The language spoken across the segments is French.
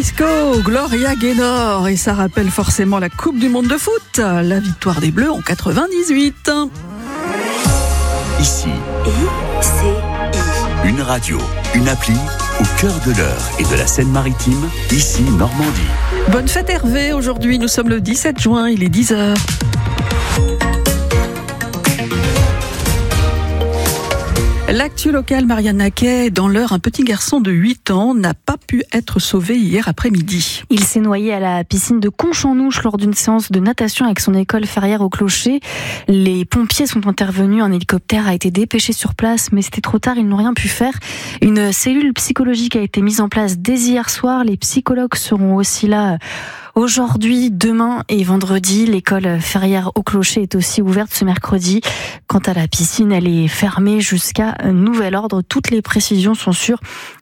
Disco, Gloria Gaynor, et ça rappelle forcément la Coupe du Monde de foot, la victoire des Bleus en 98. Ici, une radio, une appli, au cœur de l'Eure et de la Seine-Maritime, ici Normandie. Bonne fête Hervé, aujourd'hui nous sommes le 17 juin, il est 10h. L'actu locale, Marianne Naquet, dans l'Eure, un petit garçon de 8 ans n'a pas pu être sauvé hier après-midi. Il s'est noyé à la piscine de Conche-en-Ouche lors d'une séance de natation avec son école Ferrière au Clocher. Les pompiers sont intervenus, un hélicoptère a été dépêché sur place, mais c'était trop tard, ils n'ont rien pu faire. Une cellule psychologique a été mise en place dès hier soir. Les psychologues seront aussi là aujourd'hui, demain et vendredi. L'école Ferrière au Clocher est aussi ouverte ce mercredi. Quant à la piscine, elle est fermée jusqu'à nouvel ordre. Toutes les précisions sont sur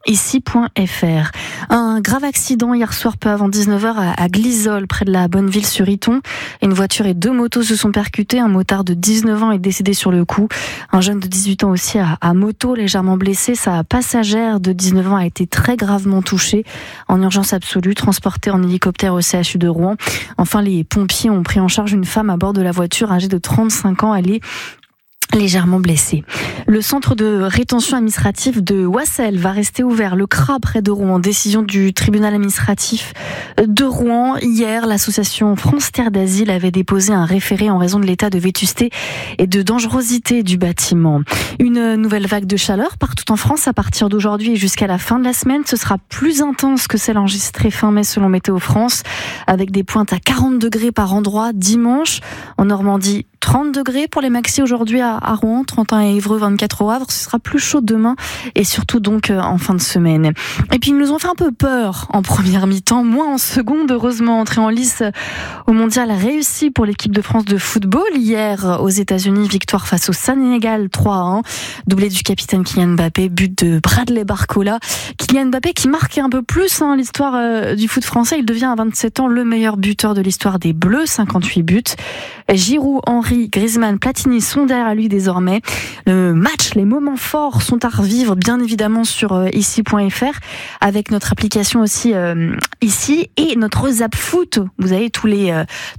ici.fr. Un grave accident hier soir peu avant 19h à Glisolles, près de la Bonneville-sur-Iton. Une voiture et 2 motos se sont percutées. Un motard de 19 ans est décédé sur le coup. Un jeune de 18 ans aussi à moto, légèrement blessé. Sa passagère de 19 ans a été très gravement touchée. En urgence absolue, transportée en hélicoptère au CHU de Rouen. Enfin, les pompiers ont pris en charge une femme à bord de la voiture âgée de 35 ans. Elle est légèrement blessée. Le centre de rétention administrative de Oissel va rester ouvert. Le CRA près de Rouen. Décision du tribunal administratif de Rouen. Hier, l'association France Terre d'Asile avait déposé un référé en raison de l'état de vétusté et de dangerosité du bâtiment. Une nouvelle vague de chaleur partout en France à partir d'aujourd'hui et jusqu'à la fin de la semaine. Ce sera plus intense que celle enregistrée fin mai selon Météo France, avec des pointes à 40 degrés par endroit dimanche. En Normandie, 30 degrés pour les maxi aujourd'hui à Rouen, 31 à Évreux, 24 au Havre. Ce sera plus chaud demain et surtout donc en fin de semaine. Et puis ils nous ont fait un peu peur en première mi-temps, moins en seconde. Heureusement, entrée en lice au mondial réussi pour l'équipe de France de football. Hier aux États-Unis, victoire face au Sénégal 3-1. Doublé du capitaine Kylian Mbappé, but de Bradley Barcola. Kylian Mbappé qui marquait un peu plus l'histoire du foot français. Il devient à 27 ans le meilleur buteur de l'histoire des Bleus, 58 buts. Giroud, Henry, Griezmann, Platini sont derrière lui désormais. Le match, les moments forts sont à revivre bien évidemment sur ici.fr avec notre application aussi ici et notre Zap Foot. Vous avez tous les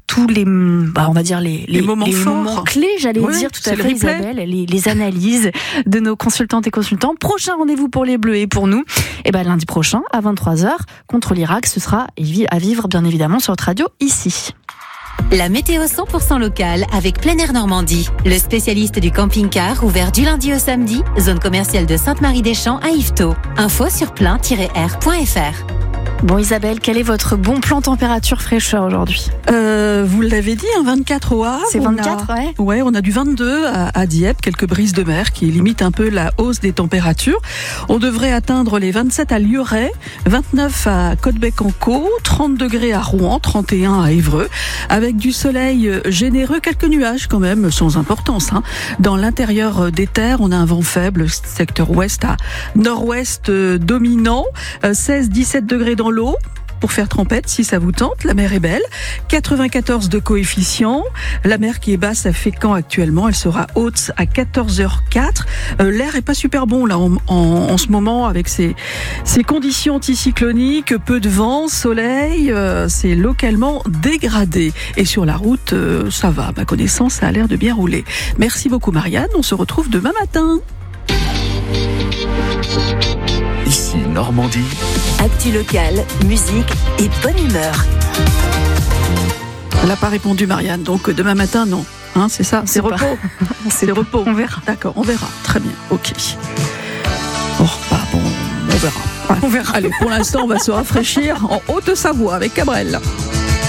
on va dire les moments forts, moments clés, j'allais dire tout à fait Isabelle, les analyses de nos consultantes et consultants. Prochain rendez-vous pour les Bleus et pour nous, et lundi prochain à 23h contre l'Irak, ce sera à vivre bien évidemment sur notre radio ici. La météo 100% locale avec Plein Air Normandie. Le spécialiste du camping-car ouvert du lundi au samedi, zone commerciale de Sainte-Marie-des-Champs à Yvetot. Info sur plein-air.fr. Bon Isabelle, quel est votre bon plan température fraîcheur aujourd'hui ? Vous l'avez dit, 24 au Havre. C'est 24, ouais. Ouais, on a du 22 à Dieppe, quelques brises de mer qui limitent un peu la hausse des températures. On devrait atteindre les 27 à Lieuret, 29 à Côte-Bec-en-Caux, 30 degrés à Rouen, 31 à Évreux, avec du soleil généreux, quelques nuages quand même, sans importance. Dans l'intérieur des terres, on a un vent faible, secteur ouest à nord-ouest dominant, 16-17 degrés dans l'eau. Pour faire trempette, si ça vous tente, la mer est belle. 94 de coefficient. La mer qui est basse à Fécamp actuellement, elle sera haute à 14h04. L'air est pas super bon là en ce moment avec ces conditions anticycloniques, peu de vent, soleil, c'est localement dégradé. Et sur la route, ça va, à ma connaissance, ça a l'air de bien rouler. Merci beaucoup Marianne, on se retrouve demain matin. Ici Normandie. Actu locale, musique et bonne humeur. Elle n'a pas répondu Marianne, donc demain matin non. C'est ça, c'est repos. C'est repos. On verra. D'accord, on verra. Très bien, ok. Bon, on verra. Ouais. On verra. Allez, pour l'instant, on va se rafraîchir en Haute-Savoie avec Cabrel.